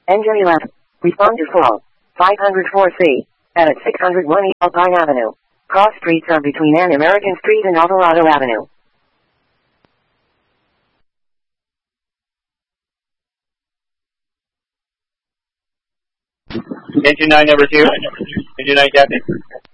Engine 11. Respond to fall. 504C. At 601 East Alpine Avenue. Cross streets are between An American Street and Alvarado Avenue. Engine 9, number 2. Engine 9, Captain.